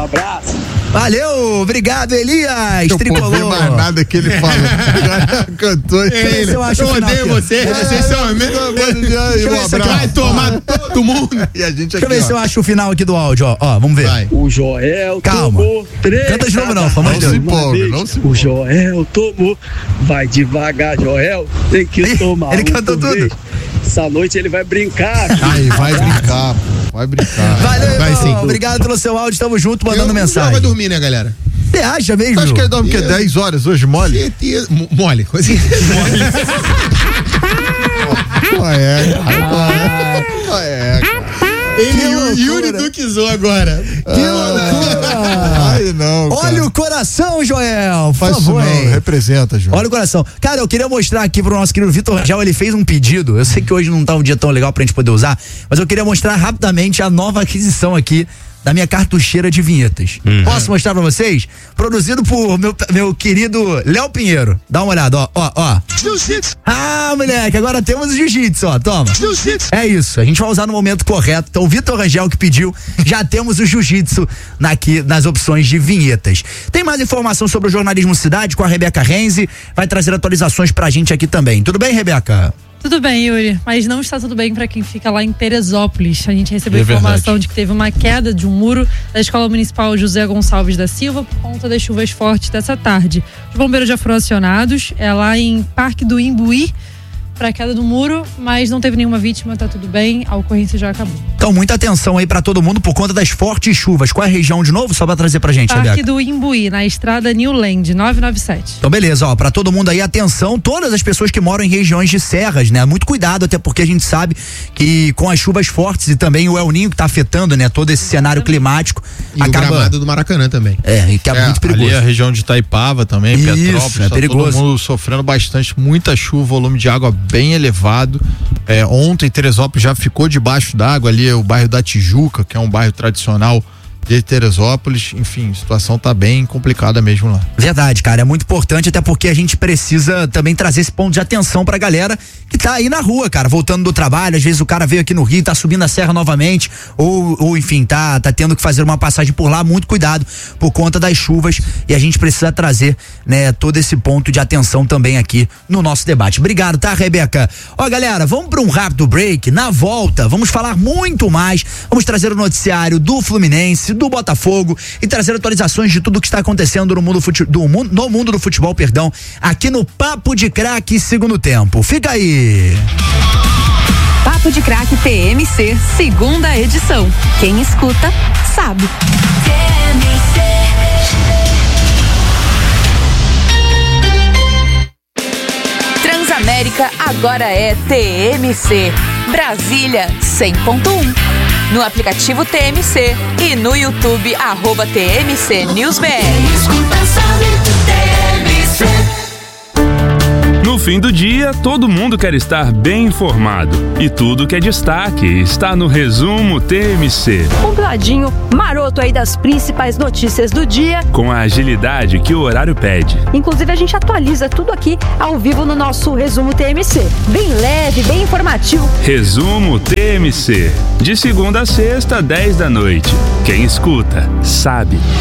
Um abraço. Valeu, obrigado, Elias. Eu não ouvi mais nada que ele falou. Já cantou. Eu odeio vocês. Vocês são amigos. Vai tomar todo mundo. E a gente Deixa aqui, eu ver se eu acho o final aqui do áudio, ó, vamos ver. Vai. O Joel Calma. tomou 3. Canta de novo não, pelo amor de Deus. Não se empolga. O Joel tomou. Vai devagar, Joel. Tem que tomar. Ele cantou tudo. Vez. Essa noite ele vai brincar. Aí, vai brincar. Vai brincar. Valeu, Vai irmão. sim. Obrigado pelo seu áudio, tamo junto, mandando Já mensagem. vai dormir, né, galera? Você acha mesmo? Acho que ele dorme o quê? 10 horas hoje, mole? Certeza. Mole. Coisa Yuri Duquizou agora. Que loucura! Ai, não, cara. Olha o coração, Joel, por Faz isso favor, não, hein? representa, João. Olha o coração. Cara, eu queria mostrar aqui pro nosso querido Vitor Rangel, ele fez um pedido. Eu sei que hoje não tá um dia tão legal pra gente poder usar, mas eu queria mostrar rapidamente a nova aquisição aqui da minha cartucheira de vinhetas. Posso mostrar pra vocês? Produzido por meu querido Léo Pinheiro. Dá uma olhada, ó. Ah, moleque, agora temos o jiu-jitsu, ó, toma. É isso, a gente vai usar no momento correto. Então, o Vitor Rangel que pediu, já temos o jiu-jitsu aqui nas opções de vinhetas. Tem mais informação sobre o Jornalismo Cidade com a Rebeca Renzi, vai trazer atualizações pra gente aqui também. Tudo bem, Rebeca? Tudo bem, Yuri, mas não está tudo bem para quem fica lá em Teresópolis. A gente recebeu informação de que teve uma queda de um muro da Escola Municipal José Gonçalves da Silva por conta das chuvas fortes dessa tarde. Os bombeiros já foram acionados, é lá em Parque do Imbuí, para a queda do muro, mas não teve nenhuma vítima, tá tudo bem, a ocorrência já acabou. Então, muita atenção aí pra todo mundo por conta das fortes chuvas. Qual é a região de novo? Só pra trazer pra gente, Parque Rebeca. do Imbuí, na estrada New Land, 997. Então, beleza, ó, pra todo mundo aí, atenção, todas as pessoas que moram em regiões de serras, né? Muito cuidado, até porque a gente sabe que com as chuvas fortes e também o El Ninho que tá afetando, né? Todo esse cenário climático. E acaba... o gramado do Maracanã também. E que é muito perigoso. Ali a região de Itaipava também, Isso, Petrópolis, é perigoso. Todo mundo sofrendo bastante, muita chuva, volume de água bem elevado. Ontem Teresópolis já ficou debaixo d'água, ali o bairro da Tijuca, que é um bairro tradicional de Teresópolis. Enfim, a situação tá bem complicada mesmo lá. Verdade, cara, é muito importante, até porque a gente precisa também trazer esse ponto de atenção pra galera que tá aí na rua, cara, voltando do trabalho. Às vezes o cara veio aqui no Rio, tá subindo a serra novamente, ou enfim, tá tendo que fazer uma passagem por lá. Muito cuidado por conta das chuvas, e a gente precisa trazer, né, todo esse ponto de atenção também aqui no nosso debate. Obrigado, tá, Rebeca? Ó, galera, vamos pra um rápido break. Na volta, vamos falar muito mais, vamos trazer o noticiário do Fluminense, do Botafogo, e trazer atualizações de tudo que está acontecendo no mundo do futebol, aqui no Papo de Craque segundo tempo. Fica aí. Papo de Craque TMC, segunda edição. Quem escuta, sabe. Transamérica agora é TMC. Brasília 100.1. No aplicativo TMC e no YouTube @TMC News BR. No fim do dia, todo mundo quer estar bem informado. E tudo que é destaque está no Resumo TMC. Compiladinho maroto aí das principais notícias do dia. Com a agilidade que o horário pede. Inclusive a gente atualiza tudo aqui ao vivo no nosso Resumo TMC. Bem leve, bem informativo. Resumo TMC. De segunda a sexta, 10 da noite. Quem escuta, sabe.